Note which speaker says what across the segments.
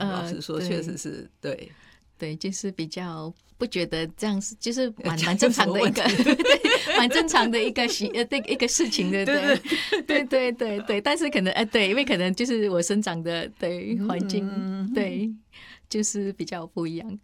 Speaker 1: 老实说确实是对。
Speaker 2: 对，就是比较不觉得这样是就是蛮正常的一个对，蛮正常的一个一个事情的，对，但是可能对，因为可能就是我生长的对环境对就是比较不一样。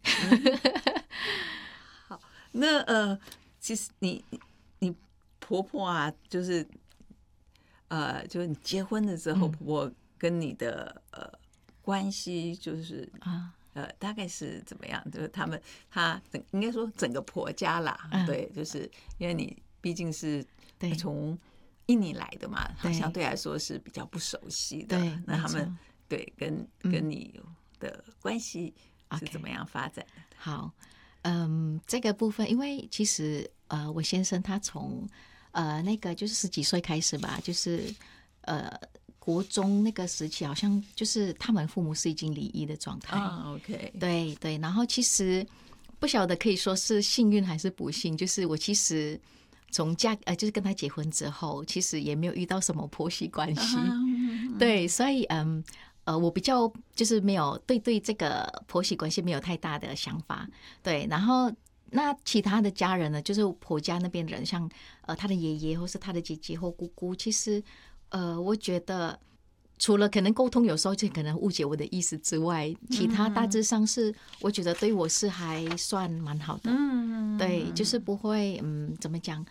Speaker 1: 好，那其实你婆婆啊，就是就是你结婚的时候，婆婆跟你的关系就是大概是怎么样？就是她应该说整个婆家啦，对，就是因为你毕竟是从印尼来的嘛，相对来说是比较不熟悉的。那他们对跟你的关系是怎么样发展的？
Speaker 2: 好，这个部分，因为其实我先生他从那个就是10几岁开始吧，就是国中那个时期，好像就是他们父母是已经离异的状态。
Speaker 1: OK，
Speaker 2: 对，然后其实不晓得可以说是幸运还是不幸，就是我其实从就是跟他结婚之后，其实也没有遇到什么婆媳关系。对，所以我比较就是没有对这个婆媳关系没有太大的想法。对，然后那其他的家人呢，就是婆家那边人，像他的爷爷或是他的姐姐或姑姑，其实我觉得除了可能沟通有时候就可能误解我的意思之外，其他大致上是我觉得对我是还算蛮好的。对，就是不会怎么讲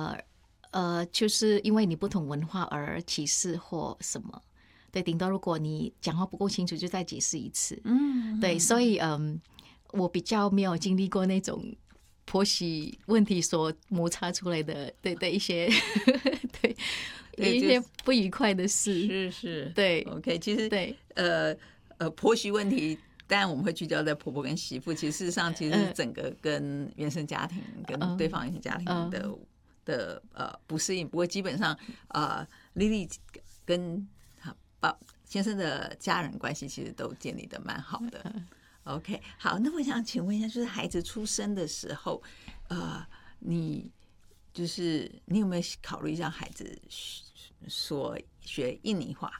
Speaker 2: 就是因为你不同文化而歧视或什么。对，顶多如果你讲话不够清楚，就再解释一次。对，所以我比较没有经历过那种婆媳问题所摩擦出来的对一些对一些不愉快的事。
Speaker 1: 是
Speaker 2: 对
Speaker 1: OK， 其实
Speaker 2: 对
Speaker 1: 婆媳问题。当然我们会聚焦在婆婆跟媳妇，其实事实上其实整个跟原生家庭跟对方原生家庭的不适应。不过基本上Lily 跟先生的家人关系其实都建立的蛮好的。OK， 好，那我想请问一下，就是孩子出生的时候，你有没有考虑让孩子所学印尼话？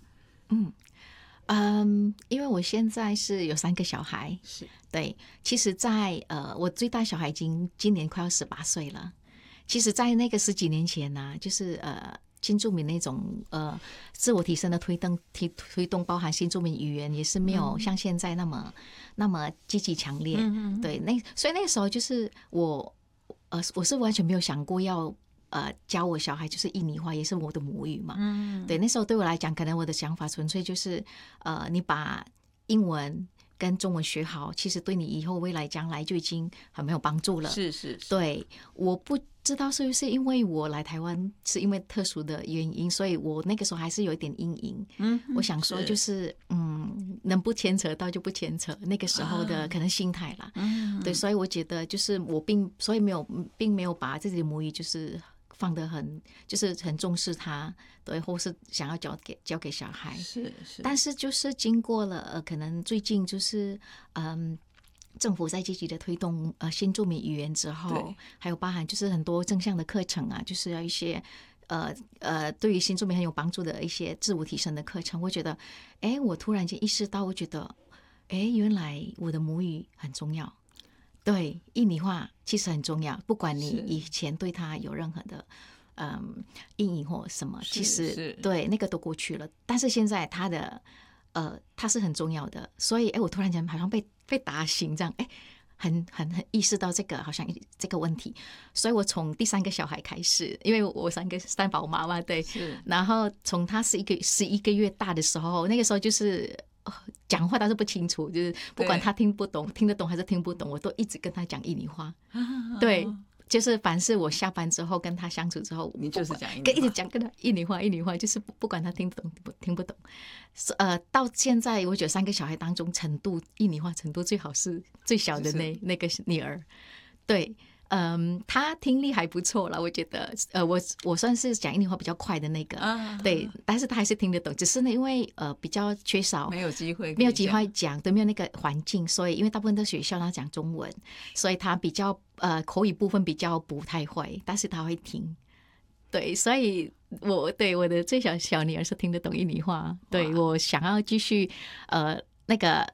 Speaker 2: 因为我现在是有3个小孩，
Speaker 1: 是
Speaker 2: 对，其实在我最大小孩今年快要18岁了。其实在那个10几年前呢，就是新住民那种自我提升的推动包含新住民语言也是没有像现在那么积极强烈。对，所以那个时候就是我是完全没有想过要教我小孩就是印尼话，也是我的母语嘛。对，那时候对我来讲，可能我的想法纯粹就是你把英文跟中文学好，其实对你以后未来将来就已经很没有帮助了。
Speaker 1: 是。
Speaker 2: 对，我不知道是不是因为我来台湾是因为特殊的原因，所以我那个时候还是有一点阴影。我想说就是能不牵扯到就不牵扯，那个时候的可能心态啦。对，所以我觉得就是我并没有把自己的母语就是放得就是很重视它，对，或是想要教给小孩。
Speaker 1: 是。
Speaker 2: 但是就是经过了可能最近就是政府在积极的推动新住民语言之后，还有包含就是很多正向的课程啊，就是要一些对于新住民很有帮助的一些自我提升的课程。我觉得我突然间意识到，我觉得原来我的母语很重要。对，印尼话其实很重要，不管你以前对它有任何的阴影或什么，其实对那个都过去了。但是现在它是很重要的，所以我突然间好像被打醒这样，很意识到这个好像这个问题。所以我从第3个小孩开始，因为我3宝妈嘛，对，然后从他11个月大的时候，那个时候就是讲话他是不清楚，就是不管他听得懂还是听不懂，我都一直跟他讲印尼话。对，就是凡是我下班之后跟他相处之后，
Speaker 1: 你就是讲印尼话，
Speaker 2: 一直讲跟他印尼话，就是不管他听不懂听不懂。到现在我觉得3个小孩当中印尼话程度最好是最小的那个女儿。对，他听力还不错啦，我觉得我算是讲印尼话比较快的那个。对，但是他还是听得懂，只是呢因为比较缺少，
Speaker 1: 没有机会
Speaker 2: 讲，都没有那个环境，所以因为大部分的学校他讲中文，所以他比较口语部分比较不太会，但是他会听。对，所以我的最小女儿是听得懂印尼话。对，我想要继续那个